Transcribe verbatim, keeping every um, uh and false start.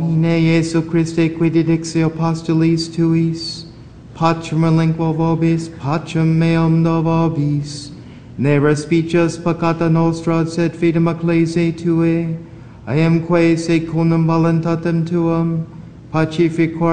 Domine Iesu Christe qui didixio postulis tuis, pacem relinquo vobis, pacem meum do vobis, ne respicius peccata nostra, sed fidem ecclesiae Tuae, eamque secundum voluntatem Tuam, pacificor